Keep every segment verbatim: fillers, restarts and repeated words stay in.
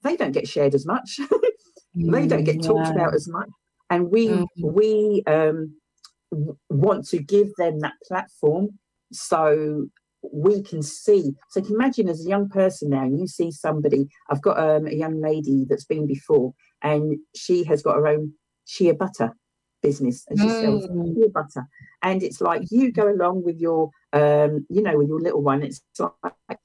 they don't get shared as much. They don't get talked yeah. about as much. And we mm. we um, w- want to give them that platform so we can see. So can you imagine as a young person now, and you see somebody, I've got um, a young lady that's been before, and she has got her own shea butter business, and she mm. sells shea butter. And it's like you go along with your, um, you know, with your little one, it's like,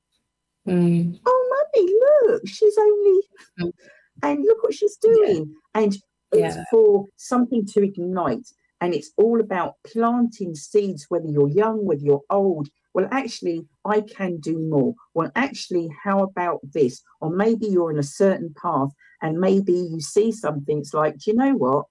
mm. oh, mummy, look, she's only... Mm. And look what she's doing. Yeah. And it's yeah. for something to ignite. And it's all about planting seeds, whether you're young, whether you're old. Well, actually, I can do more. Well, actually, how about this? Or maybe you're in a certain path and maybe you see something. It's like, do you know what?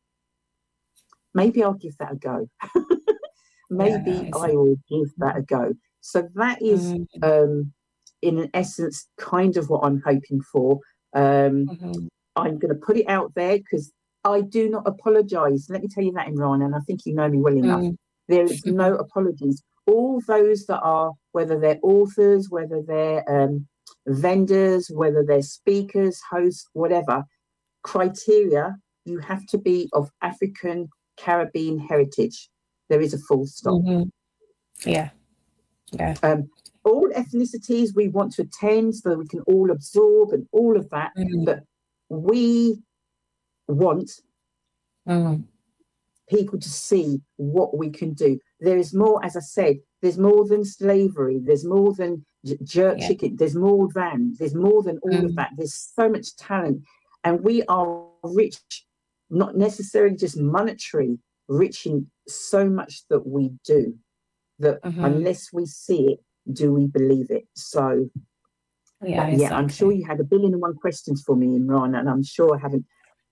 Maybe I'll give that a go. Maybe yeah, I will give that a go. So that is, mm. um, in essence, kind of what I'm hoping for. Um, mm-hmm. I'm going to put it out there because I do not apologise. Let me tell you that, Imran, and I think you know me well enough. Mm. There is no apologies. All those that are, whether they're authors, whether they're um, vendors, whether they're speakers, hosts, whatever, criteria, you have to be of African Caribbean heritage. There is a full stop. Mm-hmm. Yeah. Yeah. Um, all ethnicities we want to attend so that we can all absorb and all of that. Mm. But we want mm. people to see what we can do. There is more, as I said, there's more than slavery. There's more than j- jerk yeah. chicken. There's more than, there's more than all mm. of that. There's so much talent. And we are rich, not necessarily just monetary, rich in so much that we do, that mm-hmm. unless we see it, do we believe it? So, yeah, yeah, exactly. I'm sure you had a billion and one questions for me, Imran, and I'm sure I haven't.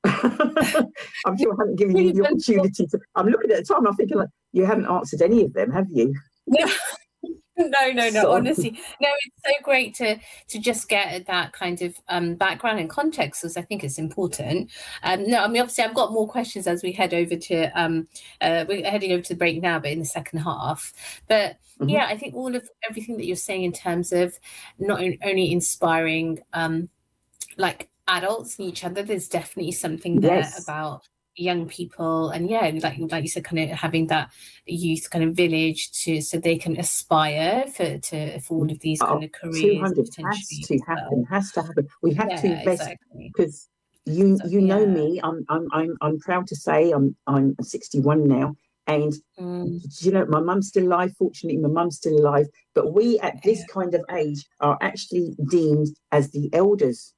I'm sure I haven't given you the opportunity to. I'm looking at the time. I'm thinking, like, you haven't answered any of them, have you? No, no, no, no. Honestly, no. It's so great to to just get that kind of um, background and context, because I think it's important. Um, no, I mean, obviously, I've got more questions as we head over to. Um, uh, we're heading over to the break now, but in the second half. But mm-hmm. yeah, I think all of everything that you're saying in terms of not only inspiring, um, like adults and each other, there's definitely something there yes. about young people, and yeah, like like you said, kind of having that youth kind of village to so they can aspire for to for all of these kind oh, of careers. two hundred has to happen, well. has to happen. We have yeah, to invest because exactly. you so, you know yeah. me. I'm I'm I'm I'm proud to say I'm I'm sixty-one now, and mm. you know my mum's still alive. Fortunately, my mum's still alive. But we at this yeah. kind of age are actually deemed as the elders.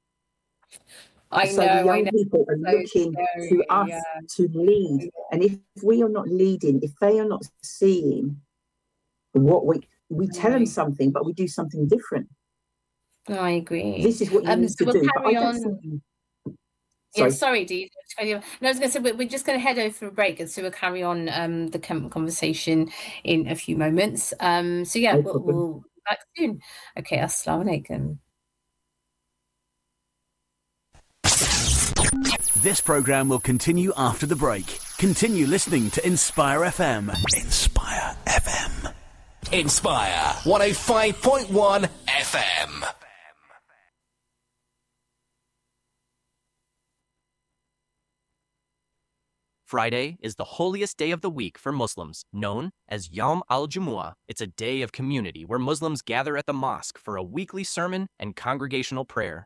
I so know, the young I know. people are so looking scary, to us yeah. to lead. And if we are not leading, if they are not seeing what we, we tell them something, but we do something different. No, I agree. This is what you um, need so to we'll do. Carry but I on. Sorry. Yeah, sorry, Dee. No, I was going to say we're just going to head over for a break, and so we'll carry on um, the conversation in a few moments. Um, so yeah, no we'll, we'll be back soon. Okay, assalamu alaikum. This programme will continue after the break. Continue listening to Inspire F M. Inspire F M. Inspire one oh five point one F M. Friday is the holiest day of the week for Muslims, known as Yawm al-Jumu'ah. It's a day of community where Muslims gather at the mosque for a weekly sermon and congregational prayer.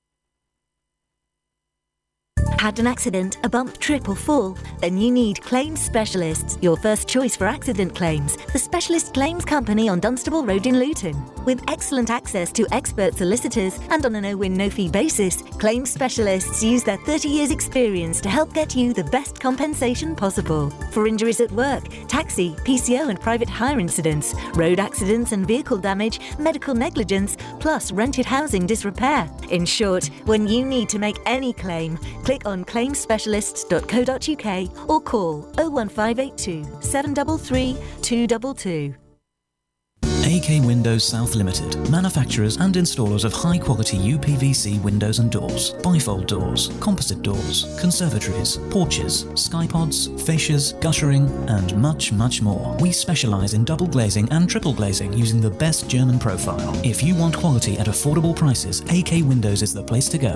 Had an accident, a bump, trip or fall? Then you need Claims Specialists, your first choice for accident claims. The specialist claims company on Dunstable Road in Luton. With excellent access to expert solicitors and on a no-win, no-fee basis, Claims Specialists use their thirty years experience to help get you the best compensation possible. For injuries at work, taxi, P C O and private hire incidents, road accidents and vehicle damage, medical negligence, plus rented housing disrepair. In short, when you need to make any claim, click on claims specialists dot co dot uk or call oh one five eight two, seven three three, two two two. A K Windows South Limited, manufacturers and installers of high-quality U P V C windows and doors, bifold doors, composite doors, conservatories, porches, skypods, fascias, guttering, and much, much more. We specialise in double glazing and triple glazing using the best German profile. If you want quality at affordable prices, A K Windows is the place to go.